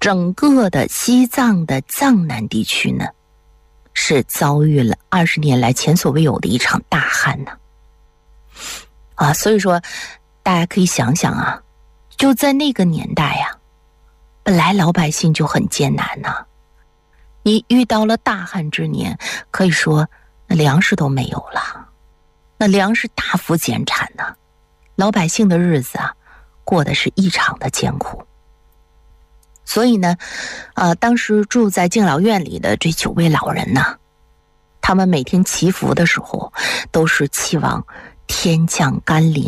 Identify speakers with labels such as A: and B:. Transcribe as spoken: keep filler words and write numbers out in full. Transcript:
A: 整个的西藏的藏南地区呢，是遭遇了二十年来前所未有的一场大旱呢。啊，所以说大家可以想想啊，就在那个年代呀、啊，本来老百姓就很艰难呢、啊，你遇到了大旱之年，可以说那粮食都没有了，那粮食大幅减产呢、啊，老百姓的日子啊，过得是异常的艰苦。所以呢，呃，当时住在敬老院里的这九位老人呢，他们每天祈福的时候，都是期望天降甘霖。